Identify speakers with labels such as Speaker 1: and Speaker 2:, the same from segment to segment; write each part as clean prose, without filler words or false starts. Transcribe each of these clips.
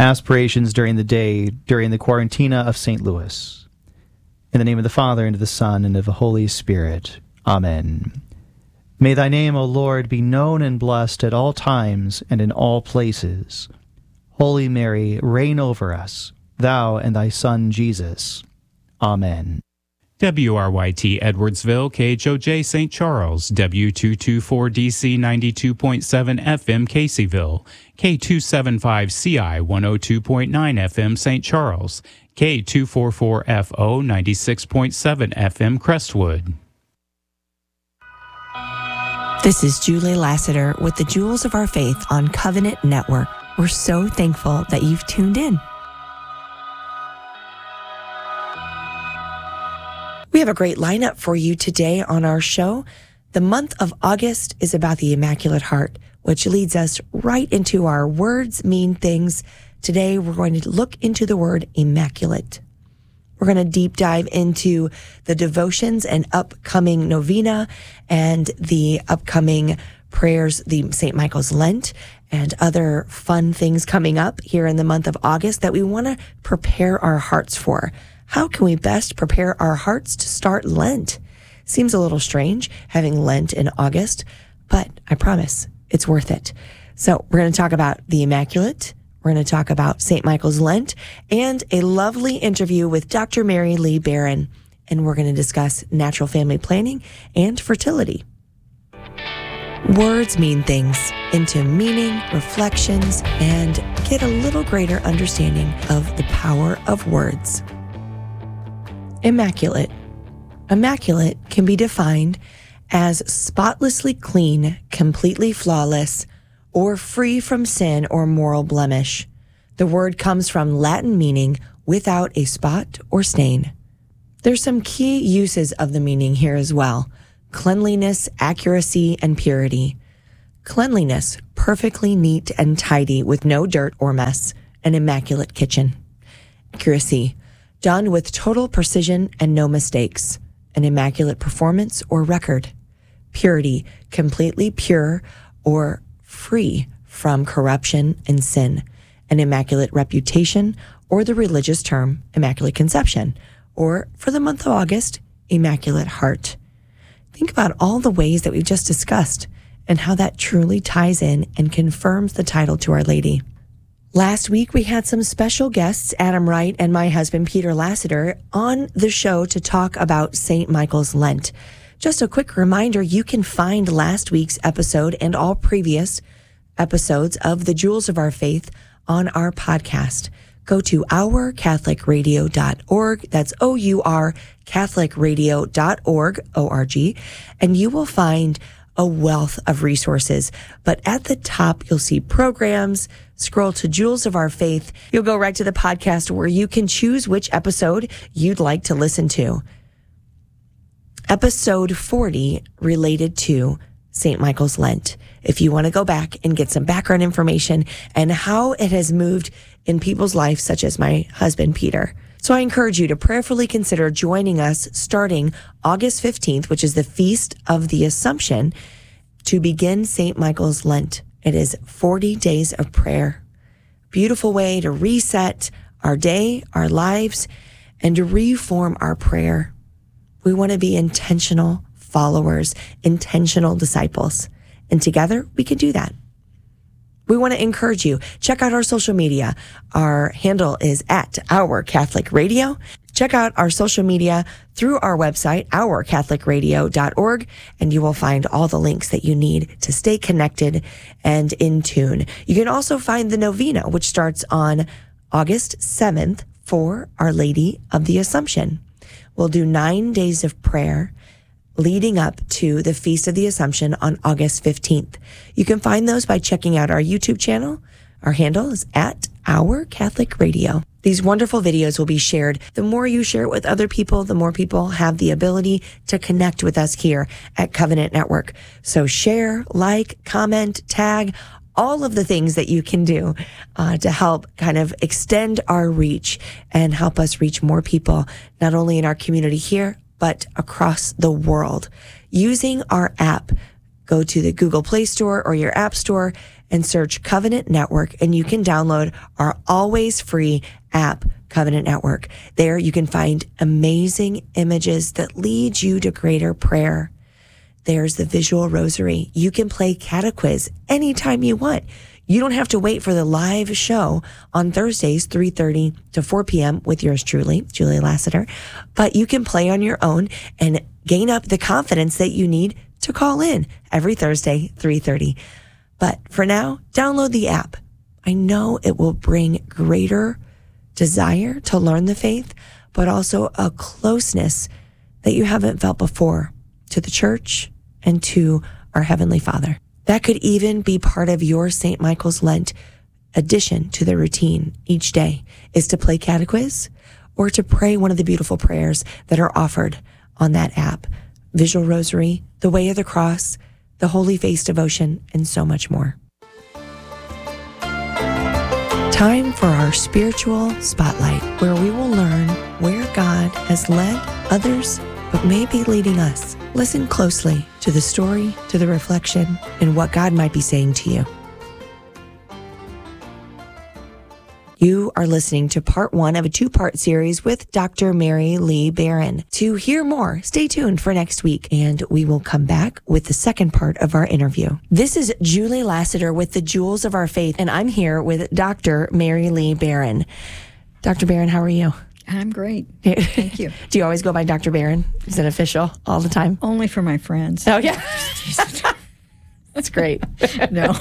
Speaker 1: aspirations during the day, during the Quarantina of St. Louis. In the name of the Father, and of the Son, and of the Holy Spirit. Amen. May thy name, O Lord, be known and blessed at all times and in all places. Holy Mary, reign over us, thou and thy Son Jesus. Amen.
Speaker 2: WRYT Edwardsville, KHOJ St. Charles, W224DC 92.7 FM Caseyville, K275CI 102.9 FM St. Charles, K244FO 96.7 FM Crestwood.
Speaker 3: This is Julie Lassiter with the Jewels of Our Faith on Covenant Network. We're so thankful that you've tuned in. We have a great lineup for you today on our show. The month of August is about the Immaculate Heart, which leads us right into our Words Mean Things. Today, we're going to look into the word immaculate. We're going to deep dive into the devotions and upcoming novena and the upcoming prayers, the St. Michael's Lent, and other fun things coming up here in the month of August that we want to prepare our hearts for. How can we best prepare our hearts to start Lent? Seems a little strange having Lent in August, but I promise it's worth it. So we're going to talk about the Immaculate. We're going to talk about St. Michael's Lent and a lovely interview with Dr. Mary Lee Barron. And we're going to discuss natural family planning and fertility. Words mean things, into meaning, reflections, and get a little greater understanding of the power of words. Immaculate. Immaculate can be defined as spotlessly clean, completely flawless, or free from sin or moral blemish. The word comes from Latin meaning without a spot or stain. There's some key uses of the meaning here as well. Cleanliness, accuracy, and purity. Cleanliness, perfectly neat and tidy with no dirt or mess. An immaculate kitchen. Accuracy, done with total precision and no mistakes. An immaculate performance or record. Purity, completely pure or free from corruption and sin. An immaculate reputation, or the religious term, Immaculate Conception, or for the month of August, Immaculate Heart. Think about all the ways that we've just discussed and how that truly ties in and confirms the title to Our Lady. Last week, we had some special guests, Adam Wright and my husband, Peter Lassiter, on the show to talk about St. Michael's Lent. Just a quick reminder, you can find last week's episode and all previous episodes of The Jewels of Our Faith on our podcast. Go to ourcatholicradio.org. That's O-U-R, catholicradio.org, O-R-G, and you will find a wealth of resources. But at the top, you'll see programs. Scroll to Jewels of Our Faith. You'll go right to the podcast where you can choose which episode you'd like to listen to. Episode 40 related to St. Michael's Lent. If you want to go back and get some background information and how it has moved in people's lives, such as my husband, Peter. So I encourage you to prayerfully consider joining us starting August 15th, which is the Feast of the Assumption, to begin St. Michael's Lent. It is 40 days of prayer. Beautiful way to reset our day, our lives, and to reform our prayer. We want to be intentional followers, intentional disciples. And together we can do that. We want to encourage you. Check out our social media. Our handle is at Our Catholic Radio. Check out our social media through our website, ourcatholicradio.org, and you will find all the links that you need to stay connected and in tune. You can also find the novena, which starts on August 7th for Our Lady of the Assumption. We'll do 9 days of prayer leading up to the Feast of the Assumption on August 15th. You can find those by checking out our YouTube channel. Our handle is at Our Catholic Radio. These wonderful videos will be shared. The more you share it with other people, the more people have the ability to connect with us here at Covenant Network. So share, like, comment, tag, all of the things that you can do to help kind of extend our reach and help us reach more people, not only in our community here, but across the world. Using our app, go to the Google Play Store or your App Store and search Covenant Network, and you can download our always free app, Covenant Network. There you can find amazing images that lead you to greater prayer. There's the visual rosary. You can play catequiz anytime you want. You don't have to wait for the live show on Thursdays, 3:30 to 4 p.m. with yours truly, Julie Lassiter. But you can play on your own and gain up the confidence that you need to call in every Thursday, 3:30. But for now, download the app. I know it will bring greater desire to learn the faith, but also a closeness that you haven't felt before to the church and to our Heavenly Father. That could even be part of your St. Michael's Lent addition to the routine each day, is to play catechiz or to pray one of the beautiful prayers that are offered on that app. Visual Rosary, the Way of the Cross, the Holy Face Devotion, and so much more. Time for our spiritual spotlight, where we will learn where God has led others, but may be leading us. Listen closely to the story, to the reflection, and what God might be saying to you. You are listening to part one of a two-part series with Dr. Mary Lee Barron. To hear more, stay tuned for next week, and we will come back with the second part of our interview. This is Julie Lassiter with the Jewels of Our Faith, and I'm here with Dr. Mary Lee Barron. Dr. Barron, how are you?
Speaker 4: I'm great. Thank you.
Speaker 3: Do you always go by Dr. Barron? Is it official all the time?
Speaker 4: Only for my friends.
Speaker 3: Oh, yeah. That's great.
Speaker 4: No.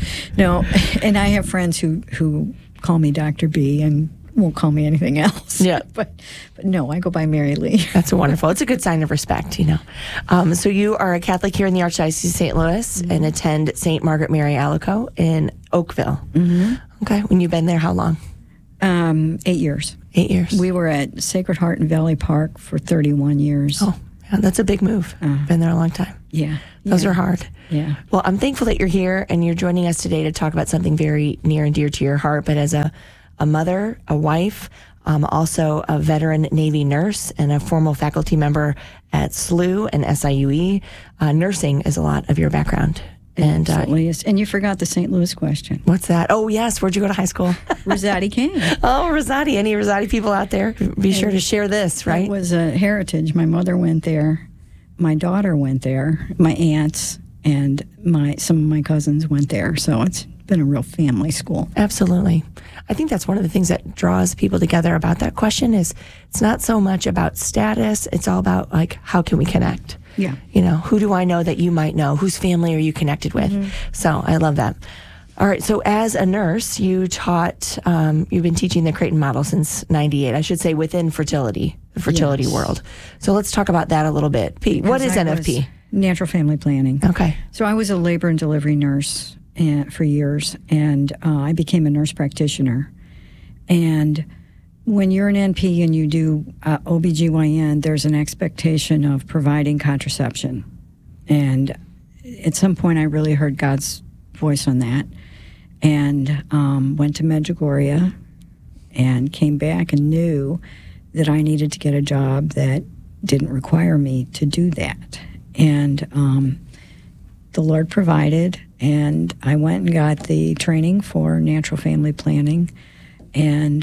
Speaker 4: And I have friends who call me Dr. B and won't call me anything else.
Speaker 3: Yeah.
Speaker 4: But no, I go by Mary Lee.
Speaker 3: That's wonderful. It's a good sign of respect, you know. So you are a Catholic here in the Archdiocese of St. Louis and attend St. Margaret Mary Alacoque in Oakville. Mm-hmm. Okay. When you've been there, how long?
Speaker 4: 8 years.
Speaker 3: 8 years.
Speaker 4: We were at Sacred Heart in Valley Park for 31 years.
Speaker 3: Oh, yeah, that's a big move. Been there a long time.
Speaker 4: Yeah.
Speaker 3: Those are hard.
Speaker 4: Yeah.
Speaker 3: Well, I'm thankful that you're here and you're joining us today to talk about something very near and dear to your heart. But as a mother, a wife, also a veteran Navy nurse and a formal faculty member at SLU and SIUE, nursing is a lot of your background. And
Speaker 4: absolutely is. And you forgot the St. Louis question.
Speaker 3: What's that? Oh, yes. Where'd you go to high school?
Speaker 4: Rosati King.
Speaker 3: Oh, Rosati. Any Rosati people out there? Be sure to share this, right?
Speaker 4: It was a heritage. My mother went there. My daughter went there. My aunts and some of my cousins went there. So it's been a real family school.
Speaker 3: Absolutely. I think that's one of the things that draws people together about that question is it's not so much about status. It's all about, like, how can we connect?
Speaker 4: Yeah.
Speaker 3: You know, who do I know that you might know? Whose family are you connected with? Mm-hmm. So I love that. All right. So as a nurse, you taught, you've been teaching the Creighton model since 98, I should say, within the fertility world. So let's talk about that a little bit. P, what is NFP?
Speaker 4: Natural family planning.
Speaker 3: Okay.
Speaker 4: So I was a labor and delivery nurse for years, and I became a nurse practitioner. And when you're an NP and you do OBGYN, there's an expectation of providing contraception. And at some point, I really heard God's voice on that and went to Medjugorje and came back and knew that I needed to get a job that didn't require me to do that. And the Lord provided, and I went and got the training for natural family planning. And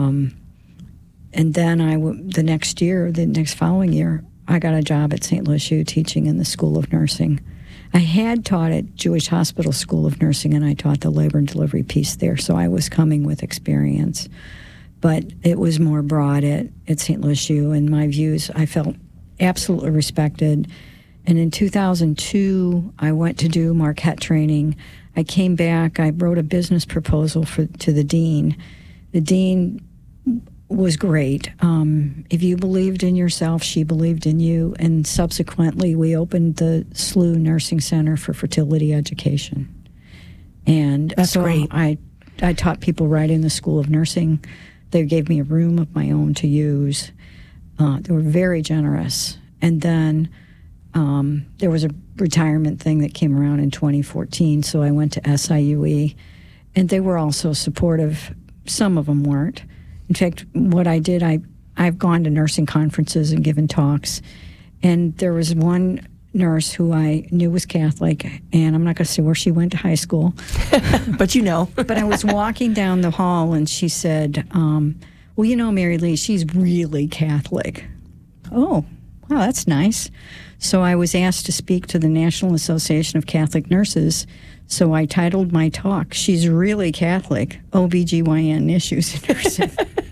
Speaker 4: then the next following year, I got a job at St. Louis U teaching in the School of Nursing. I had taught at Jewish Hospital School of Nursing, and I taught the labor and delivery piece there, so I was coming with experience. But it was more broad at St. Louis U, and my views, I felt absolutely respected. And in 2002, I went to do Marquette training. I came back, I wrote a business proposal to the dean. The dean was great. If you believed in yourself, she believed in you. And subsequently, we opened the SLU Nursing Center for Fertility Education. And
Speaker 3: that's
Speaker 4: so
Speaker 3: great.
Speaker 4: I taught people right in the School of Nursing. They gave me a room of my own to use. They were very generous. And then there was a retirement thing that came around in 2014, so I went to SIUE. And they were also supportive. Some of them weren't. In fact, what I did, I've gone to nursing conferences and given talks, and there was one nurse who I knew was Catholic, and I'm not going to say where she went to high school.
Speaker 3: But you know.
Speaker 4: But I was walking down the hall, and she said, well, you know, Mary Lee, she's really Catholic. Oh, wow, that's nice. So I was asked to speak to the National Association of Catholic Nurses, so I titled my talk, She's Really Catholic, OBGYN Issues in Nursing.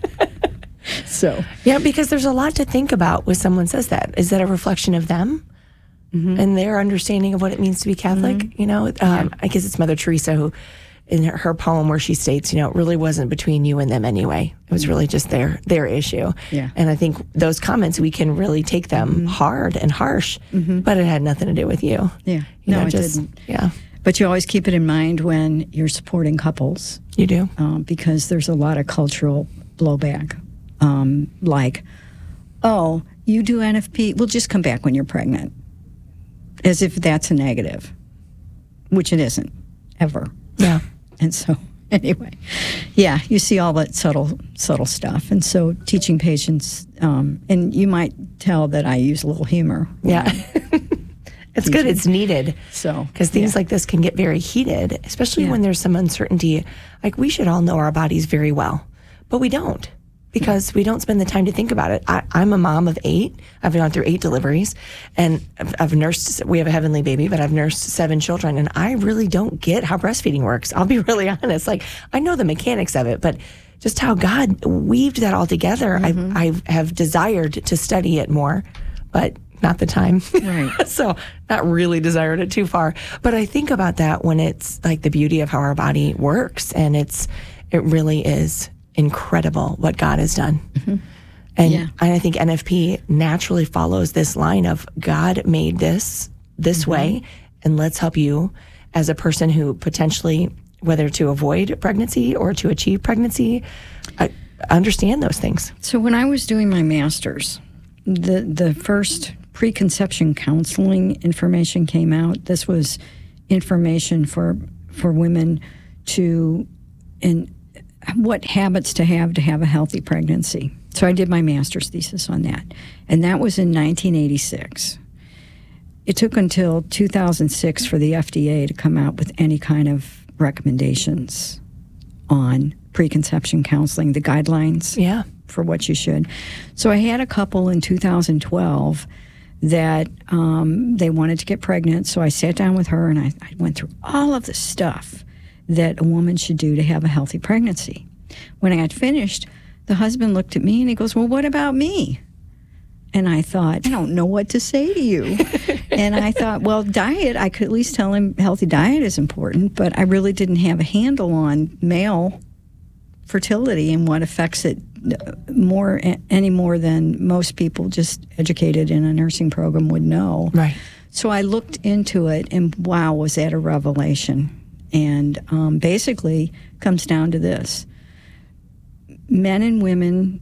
Speaker 4: So.
Speaker 3: Yeah, because there's a lot to think about when someone says that. Is that a reflection of them? And their understanding of what it means to be Catholic? You know, I guess it's Mother Teresa who, in her poem where she states, you know, it really wasn't between you and them anyway. It was really just their issue.
Speaker 4: Yeah.
Speaker 3: And I think those comments, we can really take them hard and harsh, but it had nothing to do with you.
Speaker 4: Yeah.
Speaker 3: You
Speaker 4: No,
Speaker 3: know,
Speaker 4: it
Speaker 3: just,
Speaker 4: didn't.
Speaker 3: Yeah.
Speaker 4: But you always keep it in mind when you're supporting couples.
Speaker 3: You do.
Speaker 4: Because there's a lot of cultural blowback. Like, oh, you do NFP, well, just come back when you're pregnant. As if that's a negative, which it isn't, ever.
Speaker 3: Yeah.
Speaker 4: And so, anyway, yeah, you see all that subtle stuff. And so teaching patients, and you might tell that I use a little humor.
Speaker 3: Yeah. It's good. It's needed.
Speaker 4: So,
Speaker 3: because things like this can get very heated, especially when there's some uncertainty. Like, we should all know our bodies very well, but we don't, because we don't spend the time to think about it. I'm a mom of 8. I've gone through 8 deliveries, and I've nursed, we have a heavenly baby, but I've nursed 7 children, and I really don't get how breastfeeding works. I'll be really honest. Like, I know the mechanics of it, but just how God weaved that all together, I have desired to study it more, but not the time.
Speaker 4: Right.
Speaker 3: So not really desired it too far. But I think about that when it's like the beauty of how our body works, and it really is incredible what God has done. And I think NFP naturally follows this line of God made this way, and let's help you as a person who potentially, whether to avoid pregnancy or to achieve pregnancy, understand those things.
Speaker 4: So when I was doing my master's, the first preconception counseling information came out. This was information for women and what habits to have a healthy pregnancy. So I did my master's thesis on that. And that was in 1986. It took until 2006 for the FDA to come out with any kind of recommendations on preconception counseling, the guidelines for what you should. So I had a couple in 2012 that they wanted to get pregnant. So I sat down with her and I went through all of the stuff that a woman should do to have a healthy pregnancy. When I had finished, the husband looked at me and he goes, well, what about me? And I thought, I don't know what to say to you. And I thought, well, diet, I could at least tell him healthy diet is important, but I really didn't have a handle on male fertility and what affects it any more than most people just educated in a nursing program would know.
Speaker 3: Right.
Speaker 4: So I looked into it, and wow, was that a revelation. And basically comes down to this. Men and women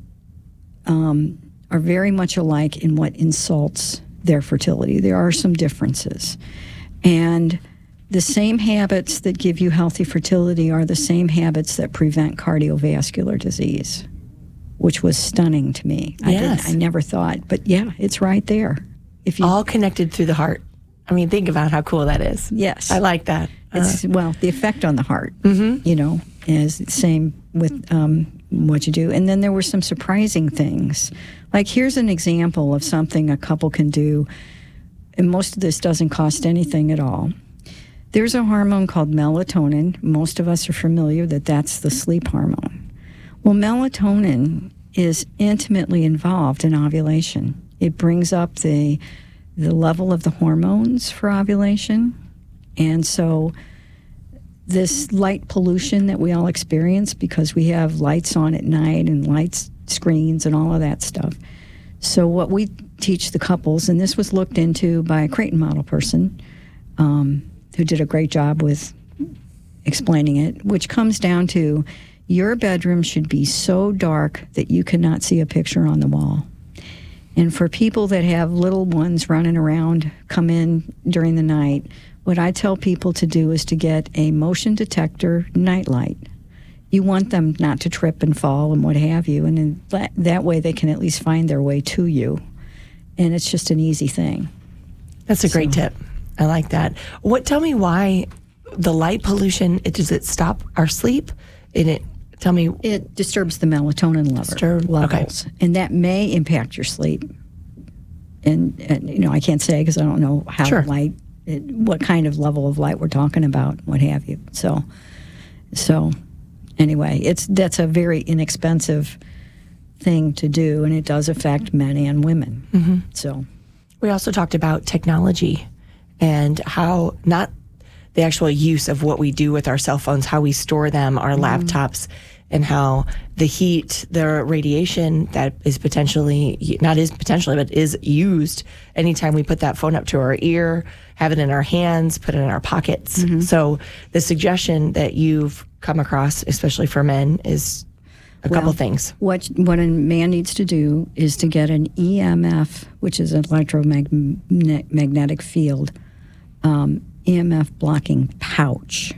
Speaker 4: are very much alike in what insults their fertility. There are some differences. And the same habits that give you healthy fertility are the same habits that prevent cardiovascular disease, which was stunning to me.
Speaker 3: Yes.
Speaker 4: I never thought, but yeah, it's right there. If you
Speaker 3: all connected through the heart. I mean, think about how cool that is.
Speaker 4: Yes.
Speaker 3: I like that.
Speaker 4: It's, well, the effect on the heart, you know, is the same with what you do. And then there were some surprising things. Like, here's an example of something a couple can do, and most of this doesn't cost anything at all. There's a hormone called melatonin. Most of us are familiar that that's the sleep hormone. Well, melatonin is intimately involved in ovulation. It brings up the level of the hormones for ovulation. And so this light pollution that we all experience because we have lights on at night and lights, screens and all of that stuff. So what we teach the couples, and this was looked into by a Creighton model person who did a great job with explaining it, which comes down to your bedroom should be so dark that you cannot see a picture on the wall. And for people that have little ones running around, come in during the night, what I tell people to do is to get a motion detector nightlight. You want them not to trip and fall and what have you, and in that way they can at least find their way to you. And it's just an easy thing.
Speaker 3: That's a great tip. I like that. Tell me why the light pollution, does it stop our sleep? Tell me.
Speaker 4: It disturbs the melatonin levels, and that may impact your sleep. And I can't say because I don't know how light, what kind of level of light we're talking about, what have you. So anyway, that's a very inexpensive thing to do, and it does affect men and women. Mm-hmm. So
Speaker 3: we also talked about technology and how not the actual use of what we do with our cell phones, how we store them, our laptops, and how the heat, the radiation that is is used anytime we put that phone up to our ear, have it in our hands, put it in our pockets. Mm-hmm. So the suggestion that you've come across, especially for men, is a couple things.
Speaker 4: What a man needs to do is to get an EMF, which is an electromagnetic field, EMF blocking pouch.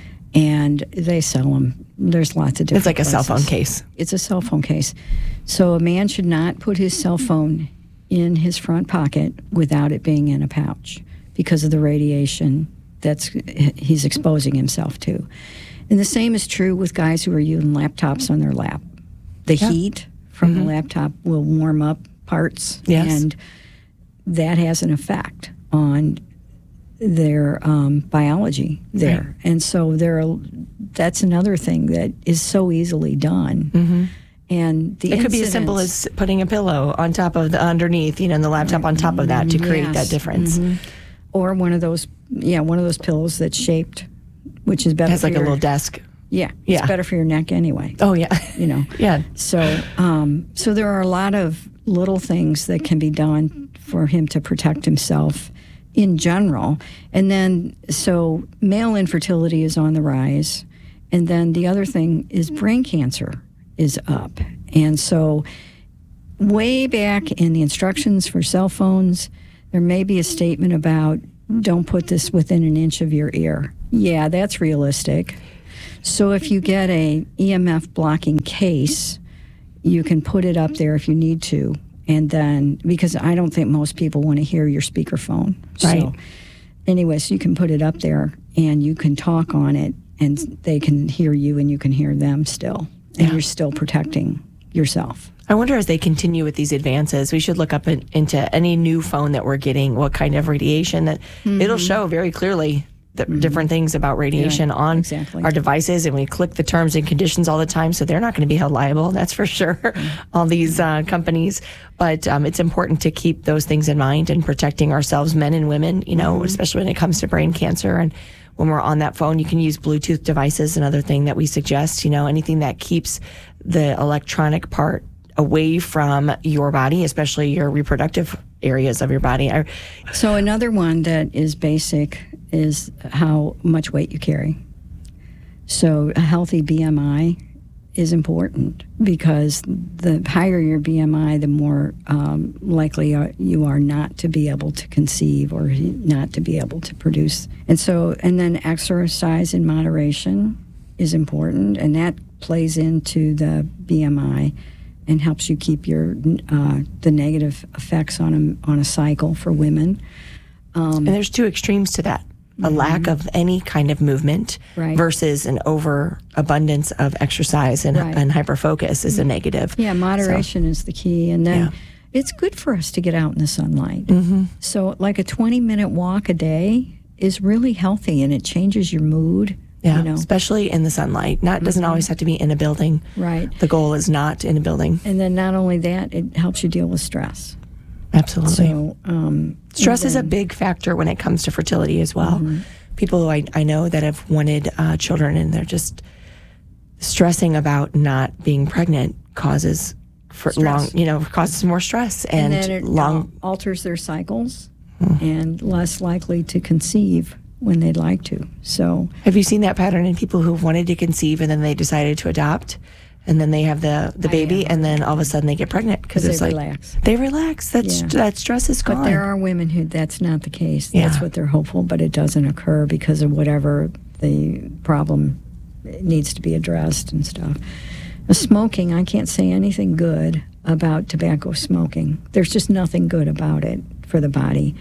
Speaker 4: And they sell them. There's lots of different
Speaker 3: It's like
Speaker 4: places.
Speaker 3: A cell phone case.
Speaker 4: It's a cell phone case. So a man should not put his cell phone in his front pocket without it being in a pouch because of the radiation he's exposing himself to. And the same is true with guys who are using laptops on their lap. The heat from the laptop will warm up parts, and that has an effect on their biology there. Right. And so that's another thing that is so easily done. Mm-hmm. And it
Speaker 3: could be as simple as putting a pillow on top of underneath, and the laptop on top of that to create that difference. Mm-hmm.
Speaker 4: Or one of those pillows that's shaped, which is better. It
Speaker 3: has like a little desk.
Speaker 4: Yeah, it's better for your neck anyway.
Speaker 3: Oh yeah,
Speaker 4: Yeah. So there are a lot of little things that can be done for him to protect himself in general. And then, so male infertility is on the rise. And then the other thing is brain cancer is up. And so way back in the instructions for cell phones, there may be a statement about don't put this within an inch of your ear. Yeah, that's realistic. So if you get a EMF blocking case, you can put it up there if you need to. And then, because I don't think most people want to hear your speakerphone.
Speaker 3: Right.
Speaker 4: So anyway, so you can put it up there and you can talk on it and they can hear you and you can hear them still. And you're still protecting yourself.
Speaker 3: I wonder as they continue with these advances, we should look up into any new phone that we're getting, what kind of radiation that it'll show very clearly the different things about radiation on our devices, and we click the terms and conditions all the time, so they're not going to be held liable, that's for sure, all these companies. But it's important to keep those things in mind and protecting ourselves, men and women, especially when it comes to brain cancer. And when we're on that phone, you can use Bluetooth devices, another thing that we suggest, anything that keeps the electronic part away from your body, especially your reproductive areas of your body.
Speaker 4: So another one that is basic is how much weight you carry. So a healthy BMI is important because the higher your BMI, the more likely you are not to be able to conceive or not to be able to produce. And then exercise in moderation is important, and that plays into the BMI and helps you keep the negative effects on a cycle for women.
Speaker 3: And there's two extremes to that. A lack of any kind of movement versus an overabundance of exercise and hyperfocus is a negative.
Speaker 4: Yeah, moderation is the key. And then it's good for us to get out in the sunlight. Mm-hmm. So like a 20-minute walk a day is really healthy, and it changes your mood.
Speaker 3: Yeah, especially in the sunlight. Doesn't always have to be in a building.
Speaker 4: Right.
Speaker 3: The goal is not in a building.
Speaker 4: And then not only that, it helps you deal with stress.
Speaker 3: Absolutely.
Speaker 4: So,
Speaker 3: stress is a big factor when it comes to fertility as well. Mm-hmm. People who I know that have wanted children, and they're just stressing about not being pregnant causes causes more stress and
Speaker 4: then it alters their cycles and less likely to conceive when they'd like to. So,
Speaker 3: have you seen that pattern in people who've wanted to conceive and then they decided to adopt? And then they have the baby, and then all of a sudden they get pregnant because it's
Speaker 4: they
Speaker 3: like
Speaker 4: relax.
Speaker 3: They relax. That stress is gone.
Speaker 4: But there are women who that's not the case. That's what they're hopeful, but it doesn't occur because of whatever the problem needs to be addressed and stuff. Smoking, I can't say anything good about tobacco smoking. There's just nothing good about it for the body.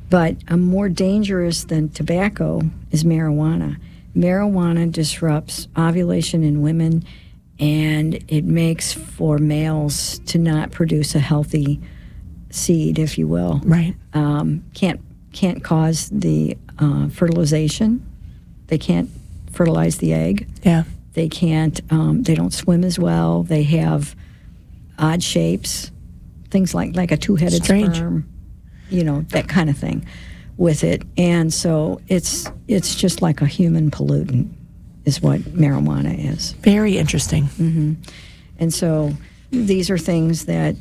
Speaker 4: But more dangerous than tobacco is marijuana. Marijuana disrupts ovulation in women, and it makes for males to not produce a healthy seed, if you will.
Speaker 3: Right.
Speaker 4: Can't cause the fertilization. They can't fertilize the egg.
Speaker 3: Yeah.
Speaker 4: They can't. They don't swim as well. They have odd shapes, things like a two-headed sperm, that kind of thing with it. And so it's just like a human pollutant is what marijuana is.
Speaker 3: Very interesting.
Speaker 4: Mm-hmm. And so these are things that,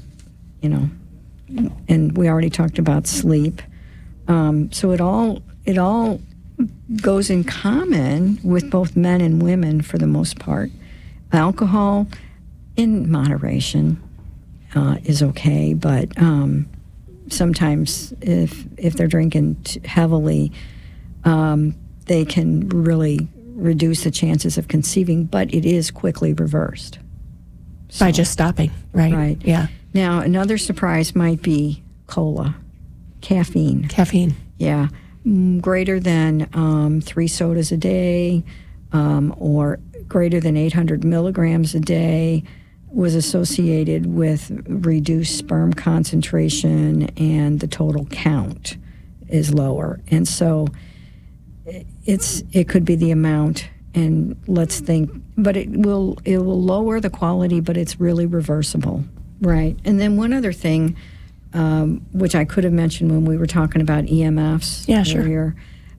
Speaker 4: and we already talked about sleep. So it all goes in common with both men and women for the most part. Alcohol, in moderation, is okay, but sometimes if they're drinking heavily, they can really reduce the chances of conceiving, but it is quickly reversed.
Speaker 3: By just stopping, right?
Speaker 4: Right.
Speaker 3: Yeah.
Speaker 4: Now, another surprise might be cola, caffeine.
Speaker 3: Caffeine.
Speaker 4: Yeah. Greater than 3 sodas a day or greater than 800 milligrams a day was associated with reduced sperm concentration, and the total count is lower. And so it could be the amount, and let's think, but it will lower the quality, but it's really reversible. Right. And then one other thing, which I could have mentioned when we were talking about EMFs earlier.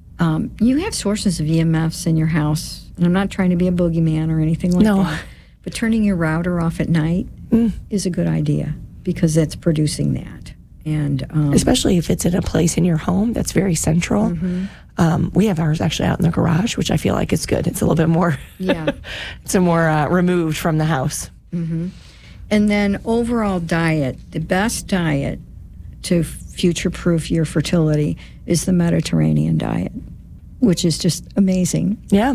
Speaker 4: You have sources of EMFs in your house, and I'm not trying to be a boogeyman or anything like that. But turning your router off at night is a good idea because it's producing that. And
Speaker 3: especially if it's in a place in your home that's very central.
Speaker 4: Mm-hmm.
Speaker 3: We have ours actually out in the garage, which I feel like is good. It's a little bit more, it's more removed from the house.
Speaker 4: Mm-hmm. And then overall diet, the best diet to future-proof your fertility is the Mediterranean diet, which is just amazing.
Speaker 3: Yeah.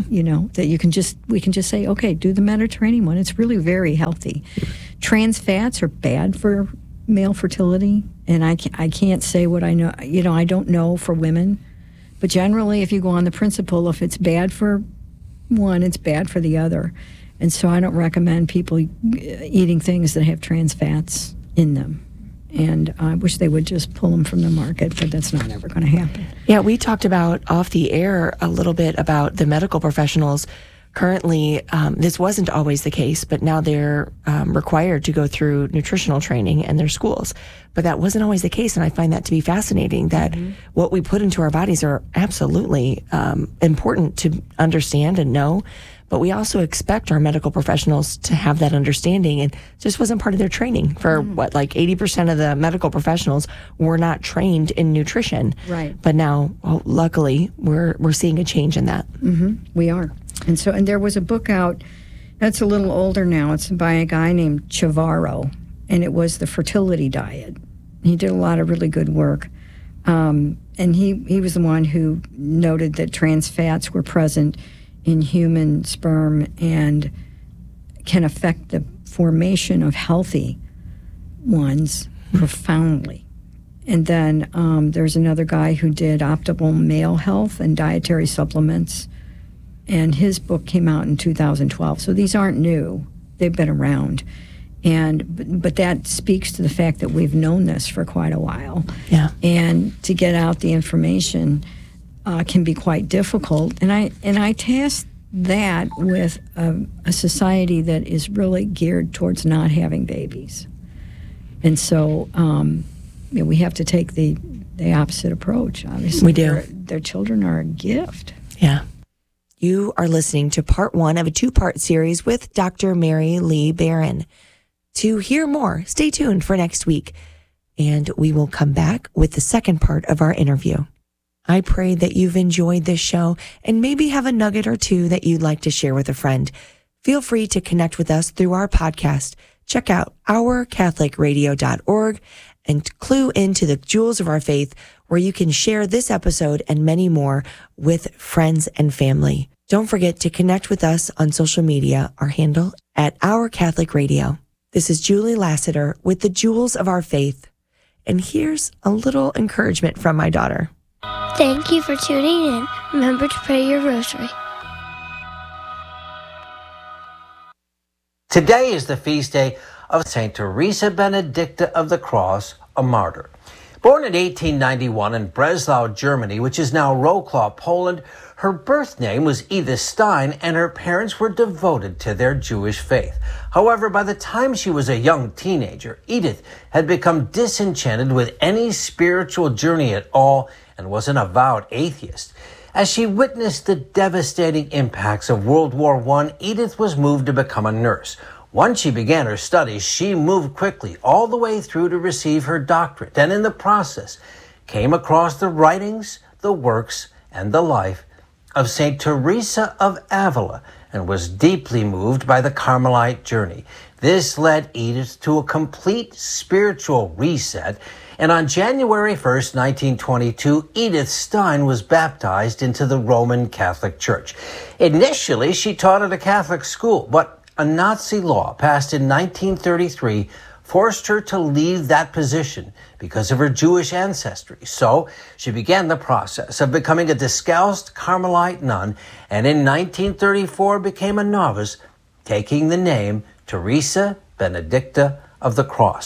Speaker 4: That we can just say, okay, do the Mediterranean one. It's really very healthy. Trans fats are bad for male fertility, and I can't say what I know. I don't know for women, but generally if you go on the principle, if it's bad for one, it's bad for the other. And so I don't recommend people eating things that have trans fats in them. And I wish they would just pull them from the market, but that's not ever going to happen.
Speaker 3: Yeah, we talked about off the air a little bit about the medical professionals. Currently, this wasn't always the case, but now they're required to go through nutritional training in their schools. But that wasn't always the case, and I find that to be fascinating, that what we put into our bodies are absolutely important to understand and know. But we also expect our medical professionals to have that understanding, and just wasn't part of their training. For 80% of the medical professionals were not trained in nutrition.
Speaker 4: Right.
Speaker 3: But now, luckily, we're seeing a change in that.
Speaker 4: Mm-hmm. We are. And there was a book out that's a little older now. It's by a guy named Chavarro, and it was The Fertility Diet. He did a lot of really good work. And he was the one who noted that trans fats were present in human sperm and can affect the formation of healthy ones profoundly. And then there's another guy who did optimal male health and dietary supplements, and his book came out in 2012. So these aren't new; they've been around, but that speaks to the fact that we've known this for quite a while.
Speaker 3: Yeah,
Speaker 4: and to get out the information can be quite difficult. And I task that with a society that is really geared towards not having babies. And so we have to take the opposite approach, obviously.
Speaker 3: We do.
Speaker 4: Their children are a gift.
Speaker 3: Yeah. You are listening to part 1 of a 2-part series with Dr. Mary Lee Barron. To hear more, stay tuned for next week, and we will come back with the second part of our interview. I pray that you've enjoyed this show and maybe have a nugget or two that you'd like to share with a friend. Feel free to connect with us through our podcast. Check out ourcatholicradio.org and clue into the Jewels of Our Faith, where you can share this episode and many more with friends and family. Don't forget to connect with us on social media. Our handle at Our Catholic Radio. This is Julie Lassiter with the Jewels of Our Faith. And here's a little encouragement from my daughter.
Speaker 5: Thank you for tuning in. Remember to pray your rosary.
Speaker 6: Today is the feast day of St. Teresa Benedicta of the Cross, a martyr. Born in 1891 in Breslau, Germany, which is now Wrocław, Poland, her birth name was Edith Stein, and her parents were devoted to their Jewish faith. However, by the time she was a young teenager, Edith had become disenchanted with any spiritual journey at all and was an avowed atheist. As she witnessed the devastating impacts of World War I, Edith was moved to become a nurse. Once she began her studies, she moved quickly all the way through to receive her doctorate, and in the process came across the writings, the works, and the life of St. Teresa of Avila, and was deeply moved by the Carmelite journey. This led Edith to a complete spiritual reset, and on January 1st, 1922, Edith Stein was baptized into the Roman Catholic Church. Initially, she taught at a Catholic school, but a Nazi law passed in 1933 forced her to leave that position because of her Jewish ancestry. So she began the process of becoming a discalced Carmelite nun, and in 1934 became a novice, taking the name Teresa Benedicta of the Cross.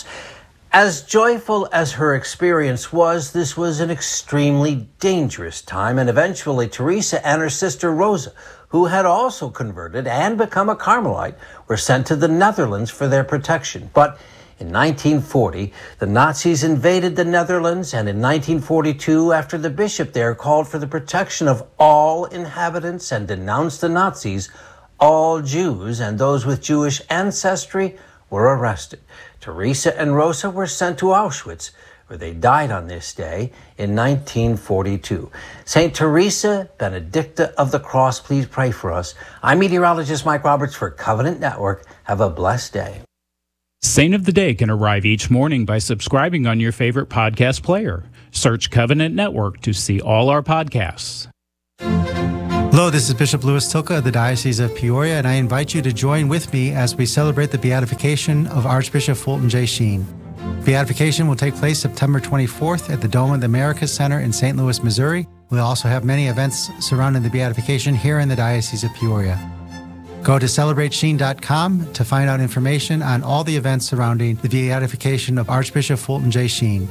Speaker 6: As joyful as her experience was, this was an extremely dangerous time, and eventually Teresa and her sister Rosa, who had also converted and become a Carmelite, were sent to the Netherlands for their protection. But in 1940, the Nazis invaded the Netherlands, and in 1942, after the bishop there called for the protection of all inhabitants and denounced the Nazis, all Jews and those with Jewish ancestry were arrested. Teresa and Rosa were sent to Auschwitz, where they died on this day in 1942. St. Teresa Benedicta of the Cross, please pray for us. I'm meteorologist Mike Roberts for Covenant Network. Have a blessed day.
Speaker 2: Saint of the Day can arrive each morning by subscribing on your favorite podcast player. Search Covenant Network to see all our podcasts.
Speaker 7: Hello, this is Bishop Louis Tilka of the Diocese of Peoria, and I invite you to join with me as we celebrate the beatification of Archbishop Fulton J. Sheen. Beatification will take place September 24th at the Dome of the Americas Center in St. Louis, Missouri. We'll also have many events surrounding the beatification here in the Diocese of Peoria. Go to celebratesheen.com to find out information on all the events surrounding the beatification of Archbishop Fulton J. Sheen.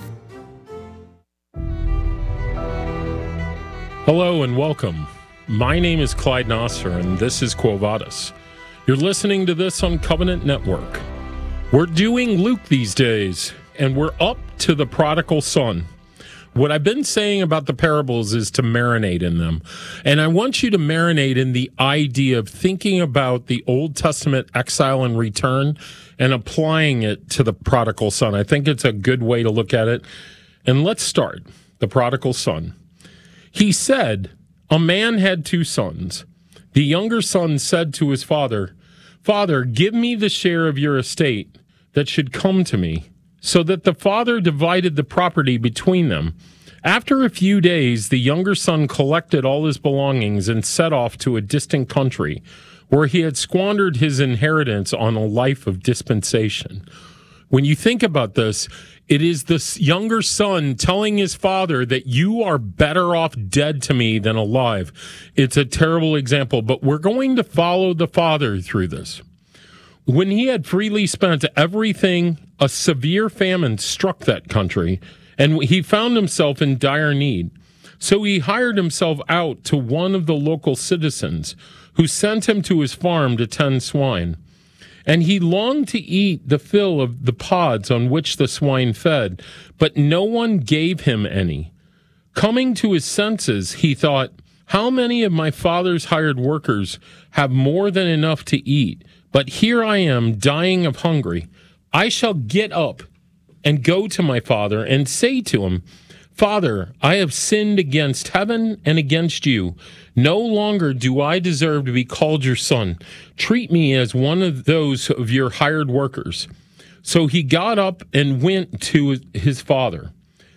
Speaker 8: Hello and welcome. My name is Clyde Nasser, and this is Quo Vadis. You're listening to this on Covenant Network. We're doing Luke these days, and we're up to the prodigal son. What I've been saying about the parables is to marinate in them. And I want you to marinate in the idea of thinking about the Old Testament exile and return and applying it to the prodigal son. I think it's a good way to look at it. And let's start. The prodigal son. He said, a man had two sons. The younger son said to his father, Father, give me the share of your estate that should come to me. So that the father divided the property between them. After a few days, the younger son collected all his belongings and set off to a distant country, where he had squandered his inheritance on a life of dispensation. When you think about this, it is this younger son telling his father that you are better off dead to me than alive. It's a terrible example, but we're going to follow the father through this. When he had freely spent everything, a severe famine struck that country, and he found himself in dire need. So he hired himself out to one of the local citizens, who sent him to his farm to tend swine. And he longed to eat the fill of the pods on which the swine fed, but no one gave him any. Coming to his senses, he thought, how many of my father's hired workers have more than enough to eat? But here I am dying of hunger. I shall get up and go to my father and say to him, Father, I have sinned against heaven and against you. No longer do I deserve to be called your son. Treat me as one of those of your hired workers. So he got up and went to his father.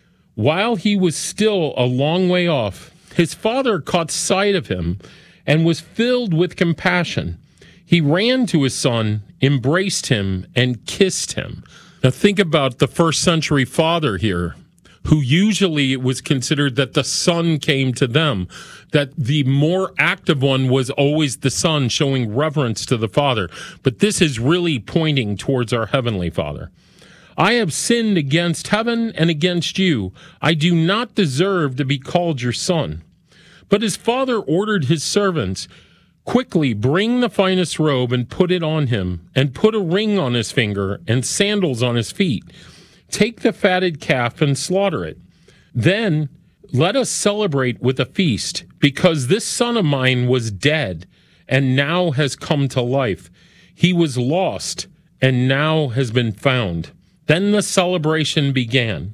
Speaker 8: While he was still a long way off, his father caught sight of him and was filled with compassion. He ran to his son, embraced him, and kissed him. Now think about the first century father here, who usually it was considered that the son came to them, that the more active one was always the son, showing reverence to the Father. But this is really pointing towards our Heavenly Father. I have sinned against heaven and against you. I do not deserve to be called your son. But his father ordered his servants, quickly bring the finest robe and put it on him, and put a ring on his finger and sandals on his feet. Take the fatted calf and slaughter it. Then let us celebrate with a feast, because this son of mine was dead and now has come to life. He was lost and now has been found. Then the celebration began,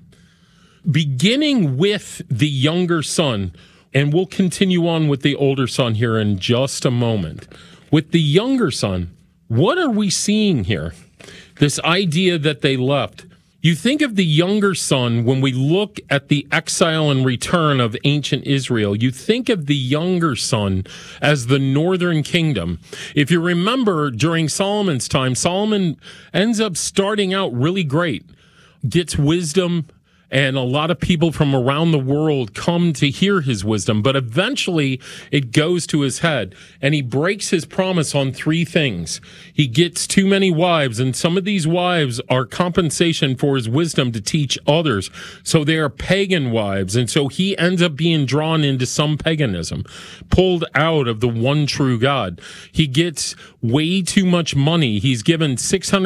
Speaker 8: beginning with the younger son, and we'll continue on with the older son here in just a moment. With the younger son, what are we seeing here? This idea that they left. You think of the younger son when we look at the exile and return of ancient Israel. You think of the younger son as the northern kingdom. If you remember, during Solomon's time, Solomon ends up starting out really great, gets wisdom, and a lot of people from around the world come to hear his wisdom, but eventually it goes to his head, and he breaks his promise on three things. He gets too many wives, and some of these wives are compensation for his wisdom to teach others, so they are pagan wives, and so he ends up being drawn into some paganism, pulled out of the one true God. He gets way too much money. He's given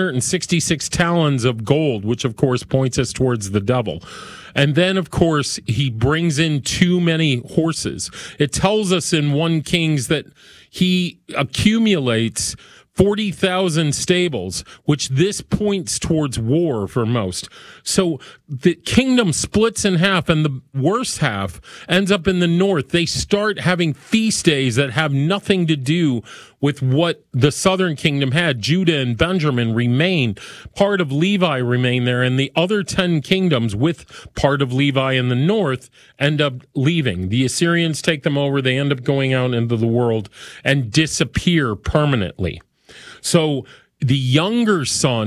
Speaker 8: 666 talents of gold, which of course points us towards the devil. And then, of course, he brings in too many horses. It tells us in 1 Kings that he accumulates 40,000 stables, which this points towards war for most. So the kingdom splits in half, and the worst half ends up in the north. They start having feast days that have nothing to do with what the southern kingdom had. Judah and Benjamin remain. Part of Levi remain there, and the other 10 kingdoms with part of Levi in the north end up leaving. The Assyrians take them over. They end up going out into the world and disappear permanently. So the younger son